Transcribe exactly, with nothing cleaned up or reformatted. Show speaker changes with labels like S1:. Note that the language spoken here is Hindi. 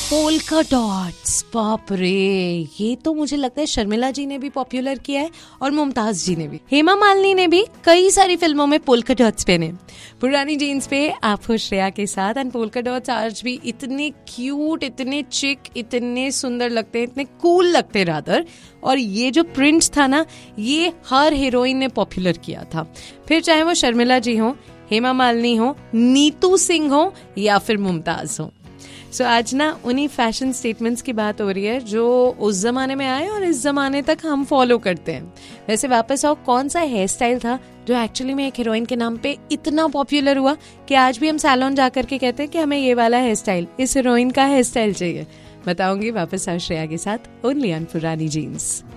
S1: पोल्का डॉट्स, बाप रे, ये तो मुझे लगता है शर्मिला जी ने भी पॉपुलर किया है और मुमताज जी ने भी। हेमा मालिनी ने भी कई सारी फिल्मों में पोल्का डॉट्स पहने। पुरानी जीन्स पे आप हो श्रेया के साथ। एंड पोल्का डॉट्स आज भी इतने क्यूट, इतने चिक, इतने सुंदर लगते हैं, इतने कूल लगते हैं रादर। और ये जो प्रिंट था ना, ये हर हीरोइन ने पॉपुलर किया था, फिर चाहे वो शर्मिला जी हो, हेमा मालिनी हो, नीतू सिंह हो या फिर मुमताज हो। सो so, आज ना उन्हीं फैशन स्टेटमेंट्स की बात हो रही है जो उस जमाने में आए और इस जमाने तक हम फॉलो करते हैं। वैसे वापस आओ, कौन सा हेयर स्टाइल था जो एक्चुअली में एक हीरोइन के नाम पे इतना पॉपुलर हुआ कि आज भी हम सैलून जाकर के कहते हैं कि हमें ये वाला हेयर स्टाइल, इस हीरोइन का हेयर स्टाइल चाहिए। बताऊंगी वापस आओ श्रेया के साथ, ओनली ऑन पुरानी जीन्स।